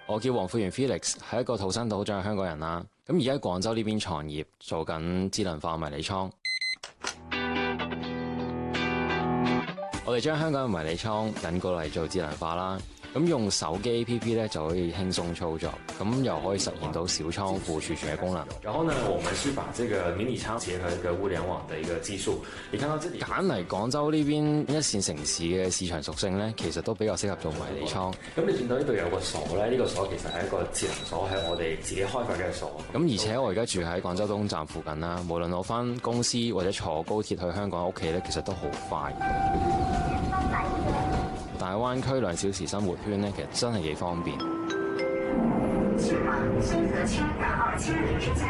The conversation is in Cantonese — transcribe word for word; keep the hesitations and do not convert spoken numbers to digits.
我叫黃富源 Felix，係一個土生土長嘅香港人啦。咁而家喺廣州呢邊創業，做緊智能化迷你倉。我哋將香港嘅迷你倉引過嚟做智能化啦。咁用手機 A P P 咧就可以輕鬆操作，咁又可以實現到小倉庫儲存嘅功能。 然後呢，我們是把這個迷你倉結合一個物聯網的一個技術。你看到這裡揀嚟廣州呢邊一線城市嘅市場屬性咧，其實都比較適合做迷你倉。 咁你見到呢度有個鎖咧，呢、這個鎖其實係一個智能鎖，係我哋自己開發嘅鎖。 咁而且我而家住喺廣州東站附近啦，無論我返公司或者坐高鐵去香港屋企咧，其實都好快。大灣區兩小時生活圈咧，其實真係幾方便。